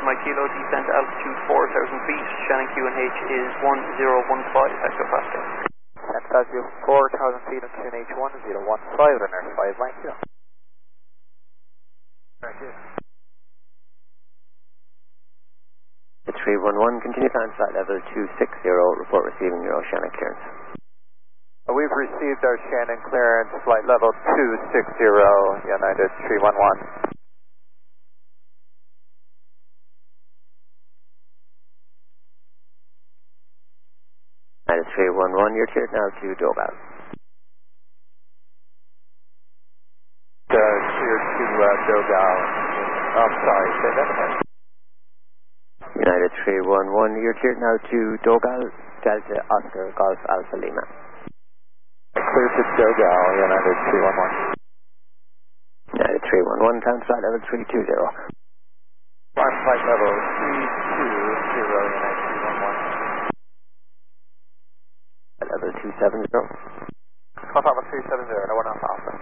Mike Kilo, descent altitude 4,000 feet, Shannon QNH is 1015 hectopascal. Descent altitude 4,000 feet and QNH 1015, runner 5 Mike Kilo. Thank you. 311, continue climb flight level 260, report receiving your Oceanic clearance. We've received our Shannon clearance, flight level 260, United 311. United 311, you're cleared now to Dogal. Cleared to Dogal. I'm sorry, say that again. United 311, you're cleared now to Dogal, Delta Oscar Golf Alpha Lima. Clear to Dogal, United 311. United 311, climb flight level 320. Climb flight level 320, United 311. Level 270. Alpha 370, no one off Alpha.